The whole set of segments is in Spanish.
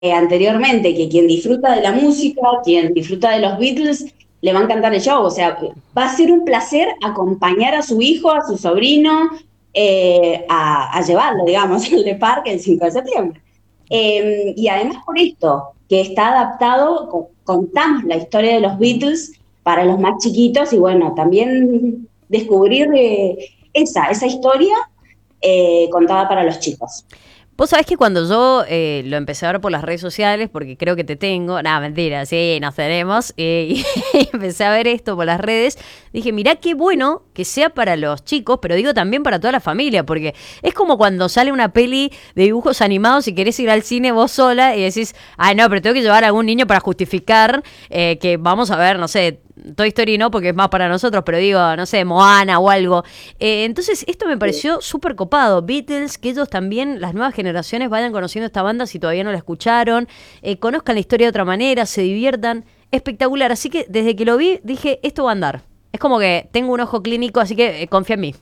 anteriormente, que quien disfruta de la música, quien disfruta de los Beatles, le va a encantar el show. O sea, va a ser un placer acompañar a su hijo, a su sobrino, a llevarlo, digamos, al de parque el 5 de septiembre. Y además por esto, que está adaptado, contamos la historia de los Beatles para los más chiquitos y bueno, también descubrir esa historia contada para los chicos. Vos sabés que cuando yo lo empecé a ver por las redes sociales, porque creo que te tengo, nada, mentira, sí, nos tenemos, y empecé a ver esto por las redes, dije, mirá qué bueno que sea para los chicos, pero digo también para toda la familia, porque es como cuando sale una peli de dibujos animados y querés ir al cine vos sola y decís, ay no, pero tengo que llevar a algún niño para justificar que vamos a ver, no sé, Toy Story no, porque es más para nosotros, pero digo, no sé, Moana o algo. Entonces, esto me pareció súper copado. Beatles, que ellos también, las nuevas generaciones, vayan conociendo esta banda si todavía no la escucharon, conozcan la historia de otra manera, se diviertan. Espectacular. Así que desde que lo vi, dije, esto va a andar. Es como que tengo un ojo clínico, así que confía en mí.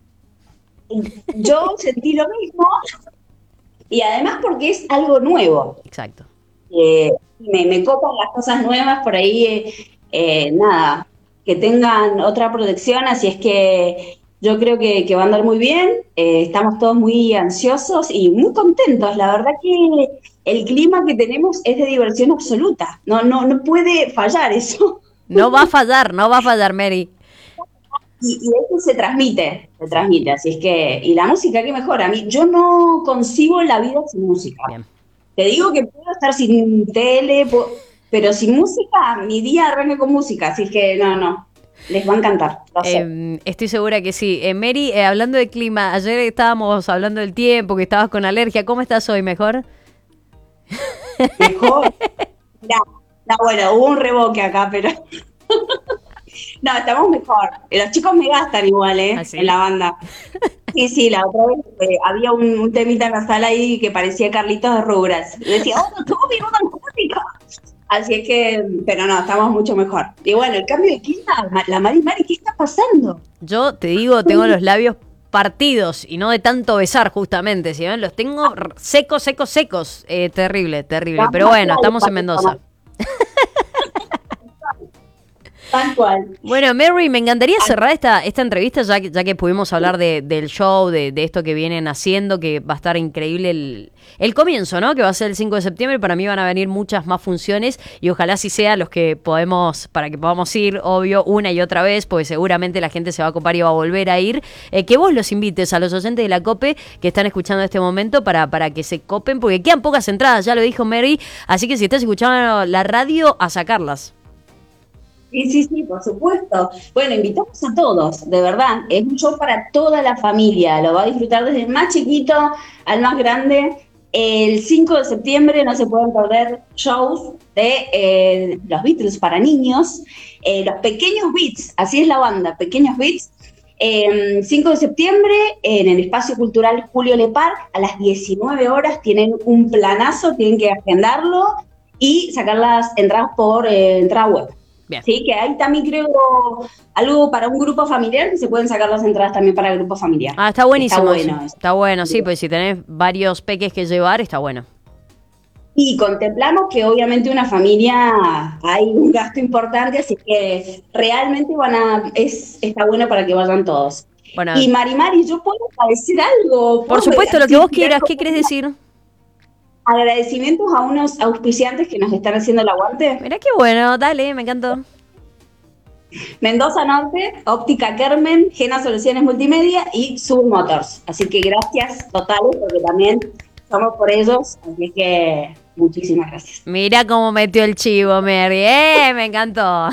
Yo sentí lo mismo y además porque es algo nuevo. Exacto. Me copan las cosas nuevas por ahí, nada, que tengan otra protección, así es que yo creo que va a andar muy bien, estamos todos muy ansiosos y muy contentos, la verdad que el clima que tenemos es de diversión absoluta, no puede fallar eso, No va a fallar, no va a fallar, Mary. y eso se transmite, así es que, y la música, qué mejor, a mí, yo no concibo la vida sin música. Bien. Te digo que puedo estar sin tele, pero sin música, mi día arranca con música, así que no, les va a encantar, lo sé. Estoy segura que sí. Mary, hablando de clima, ayer estábamos hablando del tiempo, que estabas con alergia. ¿Cómo estás hoy? ¿Mejor? Mejor. No, no, bueno, hubo un revoque acá, pero no, estamos mejor. Los chicos me gastan igual, ¿Ah, En sí? la banda. Sí, la otra vez había un temita en la sala ahí que parecía Carlitos de Rubras. Y decía, oh, no, todo mi banda acústica. Así es que, pero no, estamos mucho mejor. Y bueno, el cambio de clima, la Mari Mari, ¿qué está pasando? Yo te digo, tengo los labios partidos y no de tanto besar justamente, ¿sí ven? Los tengo secos, secos, secos. Terrible, terrible. Pero bueno, estamos en Mendoza. Tal cual. Bueno, Mary, me encantaría cerrar esta entrevista ya que pudimos hablar del show, de esto que vienen haciendo, que va a estar increíble el comienzo, ¿no? Que va a ser el 5 de septiembre. Para mí van a venir muchas más funciones y ojalá sí sea los que para que podamos ir, obvio, una y otra vez, porque seguramente la gente se va a copar y va a volver a ir. Que vos los invites a los oyentes de la COPE que están escuchando en este momento para que se copen, porque quedan pocas entradas, ya lo dijo Mary, así que si estás escuchando la radio, a sacarlas. Sí, por supuesto. Bueno, invitamos a todos, de verdad. Es un show para toda la familia. Lo va a disfrutar desde el más chiquito al más grande. El 5 de septiembre no se pueden perder shows de los Beatles para niños. Los Pequeños Beats, así es la banda, Pequeños Beats. 5 de septiembre en el Espacio Cultural Julio Lepar a las 19 horas tienen un planazo, tienen que agendarlo y sacar las entradas por entrada web. Bien. Sí, que hay también creo algo para un grupo familiar que se pueden sacar las entradas también para el grupo familiar. Ah, está Está buenísimo eso. bueno eso. Está bueno, sí, pues si tenés varios peques que llevar, está bueno. Y contemplamos que obviamente una familia hay un gasto importante, así que realmente está bueno para que vayan todos. Bueno, Y Mari, ¿yo puedo decir algo? por ¿Puedo supuesto, lo que así vos tirar quieras, ¿qué como querés decir? agradecimientos a unos auspiciantes que nos están haciendo el aguante? Mirá qué bueno, dale, me encantó. Mendoza Norte, Óptica Kermen, Gena Soluciones Multimedia y Sur Motors. Así que gracias totales porque también somos por ellos, así que muchísimas gracias. Mirá cómo metió el chivo, Mary. Me encantó.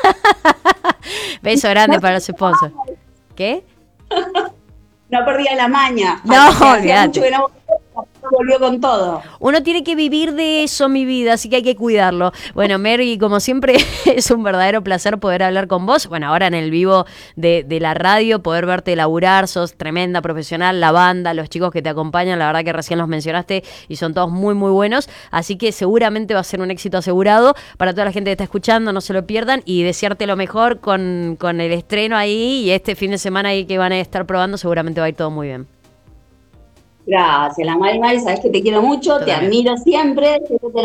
Beso grande No, para los sponsors. ¿Qué? no perdía la maña, No, hacía mucho olvídate. que no volvió con todo. Uno tiene que vivir de eso, mi vida, así que hay que cuidarlo. Bueno, Mary, como siempre, es un verdadero placer poder hablar con vos. Bueno, ahora en el vivo de la radio, poder verte laburar, sos tremenda profesional, la banda, los chicos que te acompañan, la verdad que recién los mencionaste y son todos muy, muy buenos. Así que seguramente va a ser un éxito asegurado para toda la gente que está escuchando, no se lo pierdan y desearte lo mejor con el estreno ahí y este fin de semana ahí que van a estar probando, seguramente va a ir todo muy bien. Gracias, la Mari Mari, sabes que te quiero mucho, Yo te también. admiro siempre,